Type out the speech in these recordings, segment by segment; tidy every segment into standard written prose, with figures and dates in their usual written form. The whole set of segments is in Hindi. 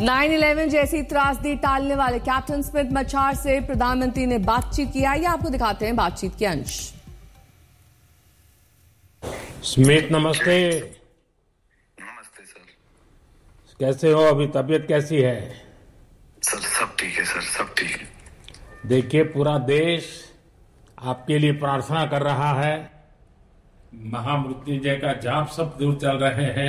9/11 जैसी त्रासदी टालने वाले कैप्टन स्मिथ मच्छार से प्रधानमंत्री ने बातचीत किया। ये आपको दिखाते हैं बातचीत के अंश। स्मिथ नमस्ते। नमस्ते सर। कैसे हो? अभी तबीयत कैसी है? सर सब ठीक है, सर सब ठीक है। देखिए, पूरा देश आपके लिए प्रार्थना कर रहा है। महामृत्युंजय का जाप सब दूर चल रहे हैं।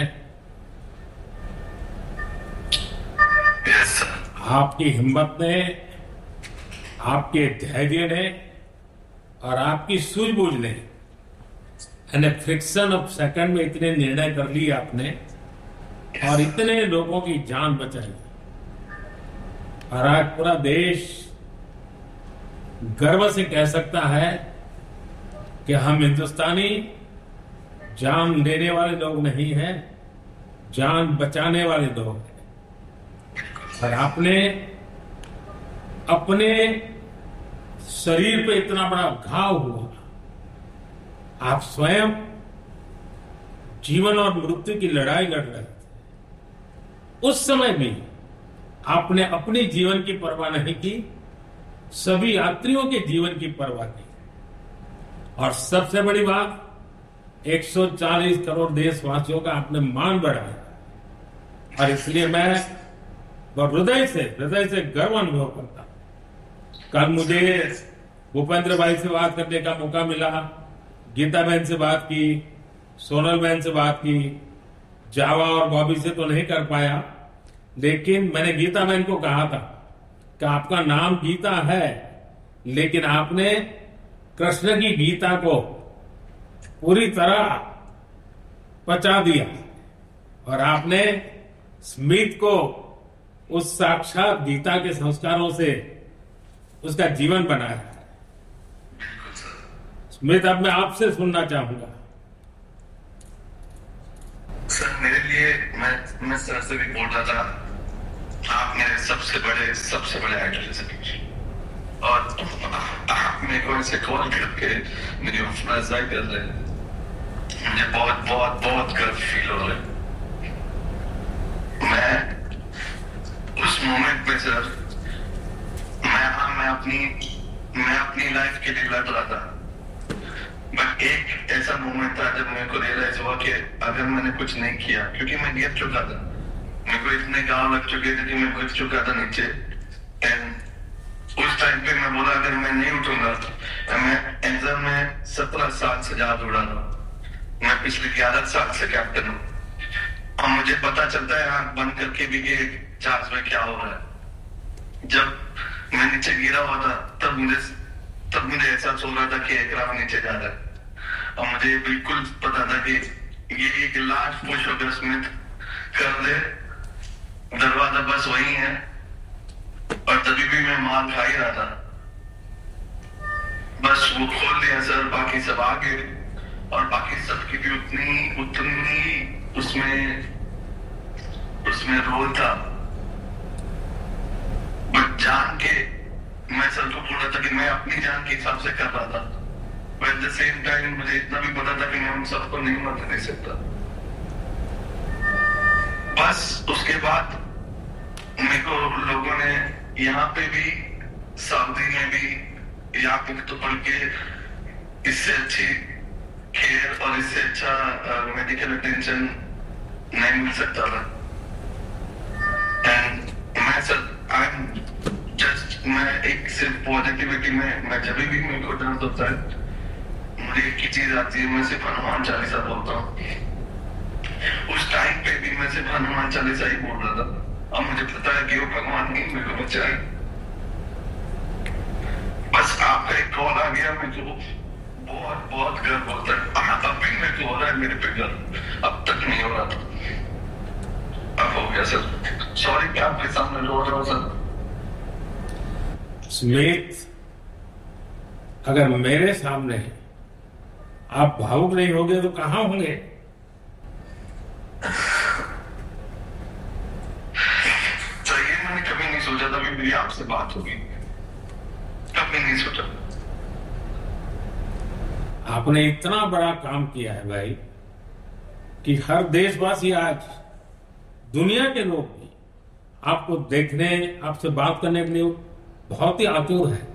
Yes sir. आपकी हिम्मत ने, आपके धैर्य ने और आपकी सूझबूझ ने फ्रिक्शन ऑफ सेकंड में इतने निर्णय कर लिए आपने और इतने लोगों की जान बचाई। और आज पूरा देश गर्व से कह सकता है कि हम हिंदुस्तानी जान लेने वाले लोग नहीं हैं, जान बचाने वाले लोग हैं। और आपने अपने शरीर पे इतना बड़ा घाव हुआ, आप स्वयं जीवन और मृत्यु की लड़ाई लड़ रहे थे। उस समय भी आपने अपने जीवन की परवाह नहीं की, सभी यात्रियों के जीवन की परवाह की। और सबसे बड़ी बात, 140 करोड़ देशवासियों का आपने मान बढ़ाया। और इसलिए मैं हृदय से गर्व अनुभव करता हूं। कल मुझे भूपेंद्र भाई से बात करने का मौका मिला, गीता बहन से बात की, सोनल बहन से बात की, जावा और बॉबी से तो नहीं कर पाया, लेकिन मैंने गीता बहन को कहा था कि आपका नाम गीता है, लेकिन आपने कृष्ण की गीता को पूरी तरह पचा दिया और आपने स्मिथ को उस साक्षात गीता के संस्कारों से उसका जीवन बनाया। स्मिथ, अब मैं आपसे सुनना चाहूंगा। सर मेरे लिए मैं सर से भी बोल रहा था, आप मेरे सबसे बड़े आइडल हैं सर। और आप मेरे को ऐसे कॉल करके मेरी हौसला अफजाई कर रहे हैं। मुझे बहुत बहुत बहुत गर्व फील हो रहा है। मैं उस मोमेंट में सर, मैं अपनी लाइफ के लिए लड़ रहा था। बट एक ऐसा मोमेंट था जब मेरे को रियलाइज हुआ कि अगर मैंने कुछ नहीं किया, क्योंकि मैं गिर चुका था, मेरे को इतने गाँव लग चुके थे कि मैं गिर चुका था नीचे। एंड उस टाइम पे मैं बोला अगर मैं नहीं उठूंगा, मैं एग्जाम में 17 साल से ज्यादा उड़ा रहा हूँ। मैं पिछले 11 साल से कैप्टन हूँ और मुझे पता चलता है आंख बंद करके भी कि जहाज में क्या हो रहा है। जब मैं नीचे गिरा हुआ था तब मुझे एहसास हो रहा था कि एयरक्राफ्ट नीचे जा रहा है और मुझे बिल्कुल पता था कि ये एक लास्ट पुश अगर स्मिथ कर दे, दरवाजा बस वही है। और तभी भी मैं मार खा ही रहा था। बस वो खोल दिया सर, बाकी सब आगे और बाकी सब की भी उतनी उसमें रोल था। बट जान के मैं सर को बोल रहा था कि मैं अपनी जान के हिसाब से कर रहा था, but at the same time मुझे इतना भी पता था कि मैं उन सबको नहीं मरने दे सकता। बस उसके बाद मेरे को लोगों ने यहाँ पे भी, सऊदी में भी, यहाँ पे तो पढ़ के इससे अच्छी केयर और इससे अच्छा मेडिकल अटेंशन नहीं मिल सकता था। एंड मैं सर मैं एक सिर्फ पॉजिटिविटी में, मैं जब भी मेरे को डर होता है, मुझे एक ही चीज आती है, मैं सिर्फ हनुमान चालीसा बोलता हूँ। उस टाइम पे भी मैं सिर्फ हनुमान चालीसा ही बोल रहा था और मुझे पता है कि वो भगवान ही मेरे को बचाए। बस आपका एक कॉल आ गया, मेरे को बहुत बहुत गर्व होता है। अब भी मेरे को हो रहा है, मेरे पे गर्व अब तक नहीं हो रहा था, अब हो गया सर। सॉरी कि आपके सामने रो रहा हूँ सर। स्मिथ, अगर मेरे सामने आप भावुक नहीं होंगे तो कहां होंगे? तो ये मैंने कभी नहीं सोचा था कि मेरी आपसे बात होगी, कभी नहीं सोचा। आपने इतना बड़ा काम किया है भाई कि हर देशवासी आज, दुनिया के लोग भी आपको देखने, आपसे बात करने के लिए बहुत ही आतुर है।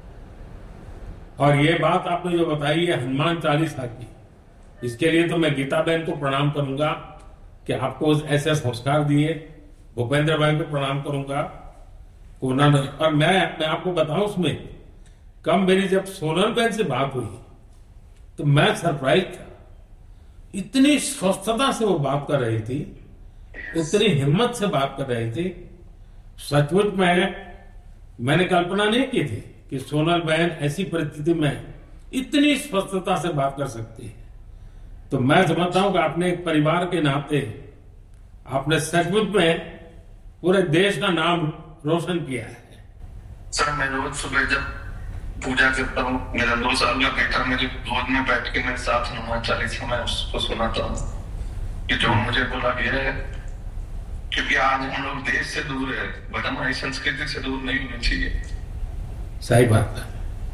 और ये बात आपने जो बताई है हनुमान चालीसा की, इसके लिए तो मैं गीता बहन को प्रणाम करूंगा कि आपको ऐसे संस्कार दिए। भूपेंद्र भाई को प्रणाम करूंगा उन्होंने। और मैं आपको बताऊं, उसमें कम मेरी जब सोनल बहन से बात हुई तो मैं सरप्राइज था। इतनी स्वस्थता से वो बात कर रही थी, इतनी हिम्मत से बात कर रही थी। सचमुच मैंने कल्पना नहीं की थी कि सोनल बहन ऐसी परिस्थिति में इतनी स्वस्थता से बात कर सकती है। तो मैं समझता हूं कि आपने एक परिवार के नाते आपने सचमुच में पूरे देश का नाम रोशन किया है। सर, मैं रोज सुबह जब पूजा करता हूँ, मेरा 2 साल का बेटा मेरे गोद में बैठ के मेरे साथ हनुमान चालीसा में उसको सुनाता हूँ कि जो मुझे बोला गया है, क्योंकि आज हम लोग देश से दूर है, बट हमारी संस्कृति से दूर नहीं होनी चाहिए। सही बात है।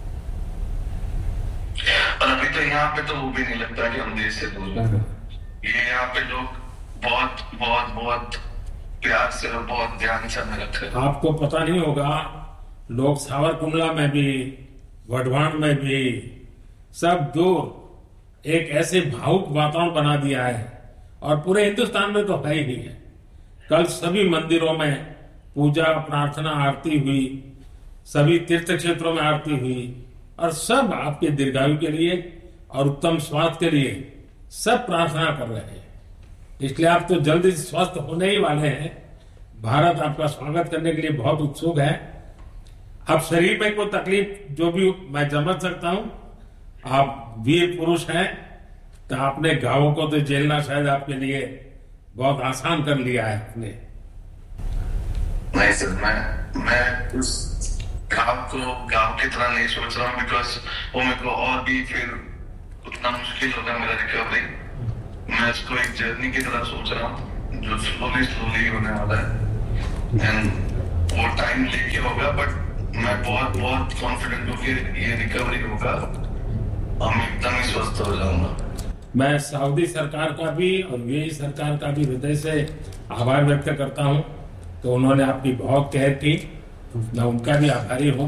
और अभी तो यहाँ पे तो वो भी नहीं लगता कि हम देश से दूर हैं। ये यहाँ पे लोग बहुत बहुत बहुत प्यार से और बहुत ध्यान से हमें रखते हैं। आपको पता नहीं होगा, लोग सावरकुंडला में भी, वढवाण में भी, सब दूर एक ऐसे भावुक वातावरण बना दिया है। और पूरे हिंदुस्तान में तो है ही है। कल सभी मंदिरों में पूजा, प्रार्थना, आरती हुई, सभी तीर्थ क्षेत्रों में आरती हुई, और सब आपके दीर्घायु के लिए और उत्तम स्वास्थ्य के लिए सब प्रार्थना कर रहे हैं। इसलिए आप तो जल्दी स्वस्थ होने ही वाले हैं। भारत आपका स्वागत करने के लिए बहुत उत्सुक है। अब शरीर में कोई तकलीफ जो भी मैं समझ सकता हूं, आप वीर पुरुष हैं, तो आपने घावों को तो झेलना शायद आपके लिए बहुत आसान कर लिया है आपने। नहीं सर, मैं उस घाव को घाव की तरह नहीं सोच रहा हूँ, बिकॉज वो मेरे को और भी फिर उतना मुश्किल होगा मेरा रिकवरी। मैं इसको एक जर्नी की तरह सोच रहा हूँ जो स्लोली होने वाला है, एंड वो टाइम लेके होगा, बट मैं बहुत बहुत कॉन्फिडेंट हूँ कि ये रिकवरी होगा और मैं एकदम ही स्वस्थ हो जाऊंगा। मैं सऊदी सरकार का भी और यूएई सरकार का भी हृदय से आभार व्यक्त करता हूं कि उन्होंने आपकी बहुत केयर की। मैं उनका भी आभारी हूं।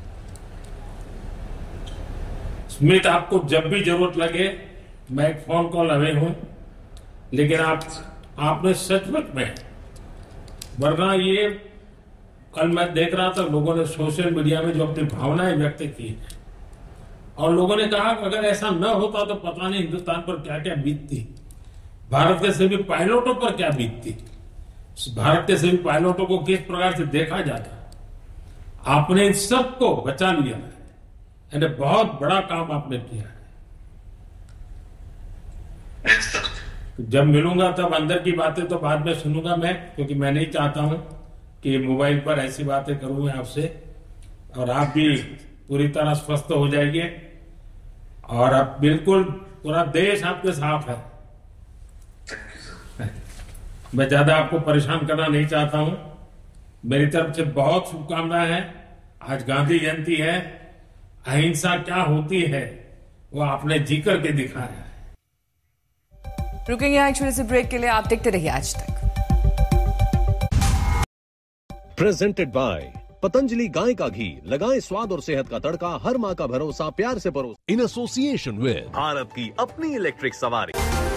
स्मिथ, आपको जब भी जरूरत लगे मैं एक फोन कॉल अवे हूं, लेकिन आपने सचमुच में, वरना ये कल मैं देख रहा था लोगों ने सोशल मीडिया में जो अपनी भावनाएं व्यक्त की है, और लोगों ने कहा कि अगर ऐसा न होता तो पता नहीं हिंदुस्तान पर क्या क्या बीतती, भारत के सभी पायलटों पर क्या बीतती, भारत के सभी पायलटों को किस प्रकार से देखा जाता। आपने इन सबको बचा लिया है, यानी बहुत बड़ा काम आपने किया है। जब मिलूंगा तब अंदर की बातें तो बाद में सुनूंगा मैं, क्योंकि मैं नहीं चाहता हूं कि मोबाइल पर ऐसी बातें करूं आपसे। और आप भी पूरी तरह स्वस्थ हो जाइए, और अब बिल्कुल पूरा देश आपके साथ है। मैं ज्यादा आपको परेशान करना नहीं चाहता हूं। मेरी तरफ से बहुत शुभकामनाएं हैं। आज गांधी जयंती है। अहिंसा क्या होती है वो आपने जी करके दिखाया है। रुकेंगे एक छोटे से ब्रेक के लिए, आप देखते रहिए आज तक। प्रेजेंटेड बाय पतंजलि गाय का घी, लगाएं स्वाद और सेहत का तड़का, हर माँ का भरोसा, प्यार से परोस, इन एसोसिएशन विद भारत की अपनी इलेक्ट्रिक सवारी।